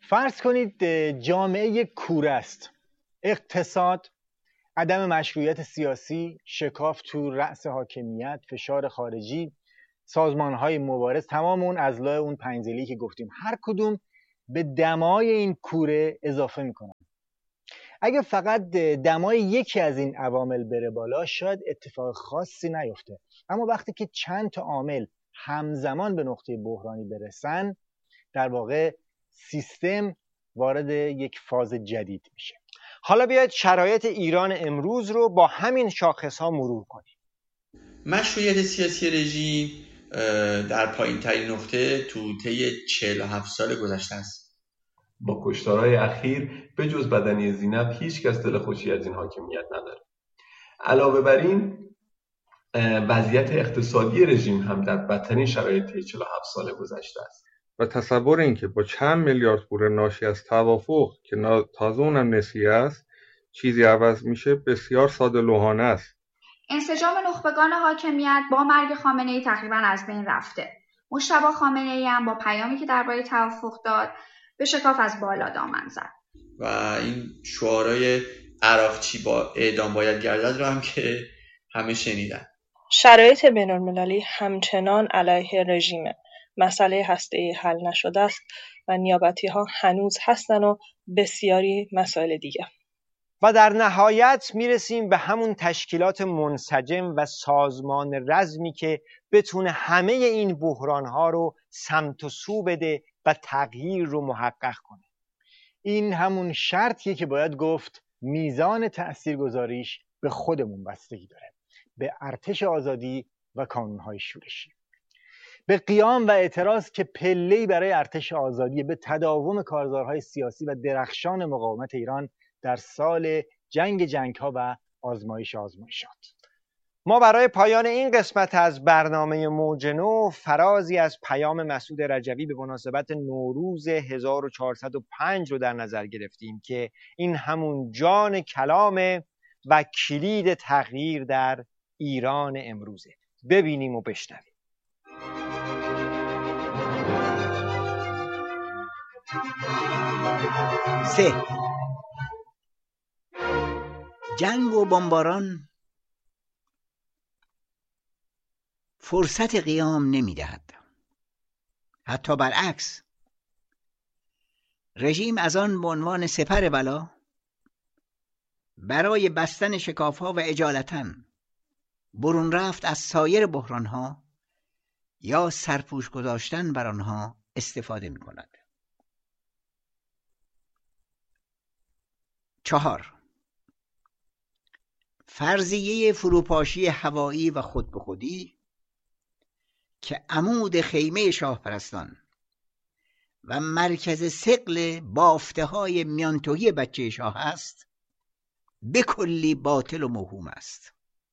فرض کنید جامعه کوره است. اقتصاد، عدم مشروعیت سیاسی، شکاف تو رأس حاکمیت، فشار خارجی، سازمان‌های مبارز، تمام اون اضلاع اون پنج‌ضلعی که گفتیم، هر کدوم به دمای این کوره اضافه میکنن. اگه فقط دمای یکی از این عوامل بره بالا شاید اتفاق خاصی نیفته، اما وقتی که چند تا عامل همزمان به نقطه بحرانی برسن، در واقع سیستم وارد یک فاز جدید میشه. حالا بیاید شرایط ایران امروز رو با همین شاخص‌ها مرور کنیم. مشروعیت سیاسی رژیم در پایین ترین نقطه تو طی 47 سال گذشته است. با کشتارهای اخیر به جز بدنی زینب هیچ کس دل خوشی از این حاکمیت نداره. علاوه بر این وضعیت اقتصادی رژیم هم در بدترین شرایط 47 سال گذشته است. و تصور این که با چند میلیارد پول ناشی از توافق که تازه اونم نسیه است چیزی عوض میشه بسیار ساده لوحانه است. انسجام نخبگان حاکمیت با مرگ خامنه‌ای تقریبا از بین رفته. مجتبی خامنه‌ای هم با پیامی که درباره توافق داد به شکاف از بالا دامن زد. و این شعارهای عراقچی با اعدام باید گردد رو هم که همه شنیدن. شرایط بین‌المللی همچنان علیه رژیمه. مسئله هسته‌ای حل نشده است و نیابتی‌ها هنوز هستن و بسیاری مسائل دیگه. و در نهایت میرسیم به همون تشکیلات منسجم و سازمان رزمی که بتونه همه این بحران‌ها رو سمت و سو بده و تغییر رو محقق کنه. این همون شرطیه که باید گفت میزان تأثیرگذاریش به خودمون بستگی داره، به ارتش آزادی و کانون‌های شورشی، به قیام و اعتراض که پله‌ای برای ارتش آزادی، به تداوم کارزارهای سیاسی و درخشان مقاومت ایران در سال جنگ‌ها و آزمایشات. ما برای پایان این قسمت از برنامه موج نو فرازی از پیام مسعود رجوی به مناسبت نوروز 1405 رو در نظر گرفتیم که این همون جان کلامه و کلید تغییر در ایران امروزه. ببینیم و بشنویم. سه، جنگ و بمباران فرصت قیام نمی‌دهد. حتی برعکس، رژیم از آن به عنوان سپر بلا برای بستن شکاف‌ها و اجالتاً برون رفت از سایر بحران‌ها یا سرپوش گذاشتن بر آنها استفاده می‌کند. 4. فرضیه فروپاشی هوایی و خود به خودی که عمود خیمه شاهپرستان و مرکز ثقل بافته‌های میانتویی بچه شاه است، به کلی باطل و موهوم است.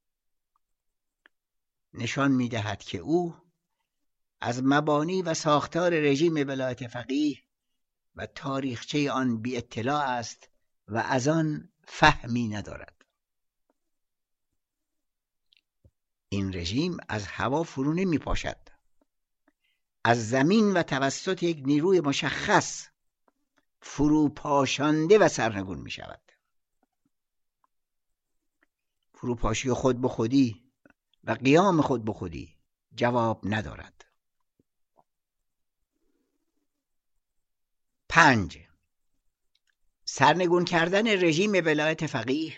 نشان می‌دهد که او از مبانی و ساختار رژیم ولایت فقیه و تاریخچه آن بی اطلاع است و از آن فهمی ندارد. این رژیم از هوا فرو نمی پاشد، از زمین و توسط یک نیروی مشخص فرو پاشانده و سرنگون می شود. فروپاشی خود به خودی و قیام خود به خودی جواب ندارد. 5. سرنگون کردن رژیم ولایت فقیه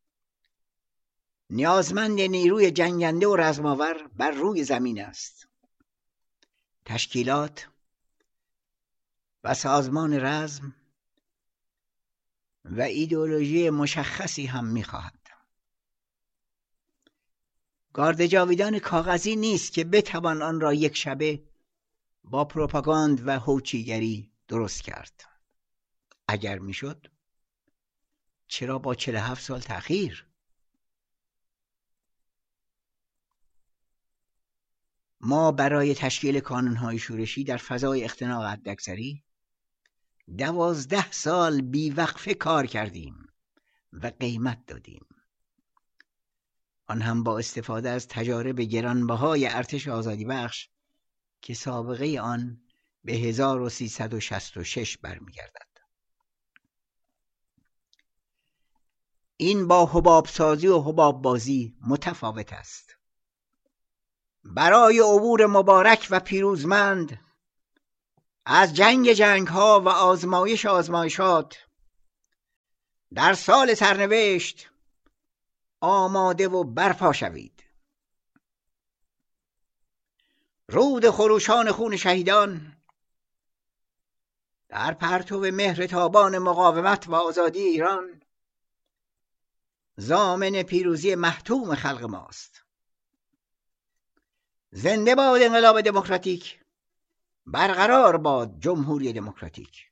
نیازمند نیروی جنگنده و رزماور بر روی زمین است. تشکیلات و سازمان رزم و ایدئولوژی مشخصی هم می‌خواهد. گارد جاویدان کاغذی نیست که بتوان آن را یک شبه با پروپاگاند و هوچیگری درست کرد. اگر میشد چرا با 47 سال تأخیر؟ ما برای تشکیل کانون‌های شورشی در فضای اختناق حداکثری 12 سال بیوقفه کار کردیم و قیمت دادیم. آن هم با استفاده از تجارب گرانبهای ارتش آزادی بخش که سابقه آن به 1366 برمیگردد. این با حباب سازی و حباب بازی متفاوت است. برای عبور مبارک و پیروزمند از جنگ ها و آزمایشات در سال سرنوشت آماده و برپا شوید. رود خروشان خون شهیدان در پرتو مهر تابان مقاومت و آزادی ایران ضامن پیروزی محتوم خلق ماست. زنده باد انقلاب دموکراتیک، برقرار باد جمهوری دموکراتیک.